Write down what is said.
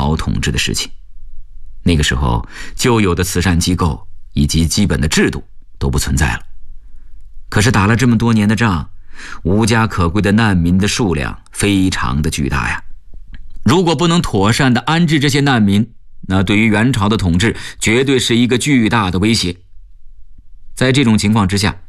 朝统治的时期。那个时候，旧有的慈善机构以及基本的制度都不存在了。可是打了这么多年的仗，无家可归的难民的数量非常的巨大呀。如果不能妥善地安置这些难民，那对于元朝的统治绝对是一个巨大的威胁。在这种情况之下，